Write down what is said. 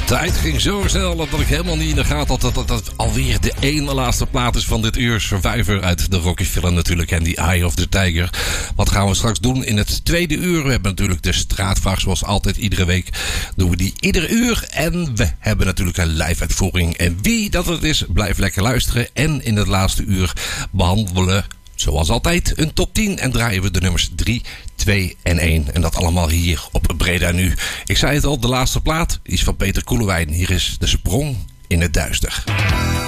tijd ging zo snel dat ik helemaal niet in de gaten had dat alweer de ene laatste plaat is van dit uur. Survivor uit de Rocky film natuurlijk en die Eye of the Tiger. Wat gaan we straks doen in het tweede uur? We hebben natuurlijk de straatvraag zoals altijd iedere week. Doen we die ieder uur. En we hebben natuurlijk een live uitvoering. En wie dat het is, blijf lekker luisteren. En in het laatste uur behandelen, zoals altijd, een top 10. En draaien we de nummers 3, 2 en 1. En dat allemaal hier op Breda Nu. Ik zei het al, de laatste plaat is van Peter Koelewijn. Hier is De Sprong in het Duister.